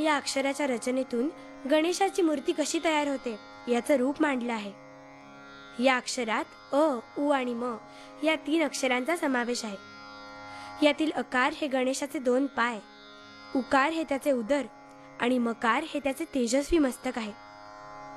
या अक्षराच्या रचनेतून गणेशाची मूर्ती कशी तयार होते याचं रूप मांडलं आहे. या अक्षरात अ, उ आणि म या 3 अक्षरांचा समावेश आहे. यातील अकार हे गणेशाचे 2 पाय, उकार हे त्याचे उदर आणि मकार हे त्याचे तेजस्वी मस्तक आहे.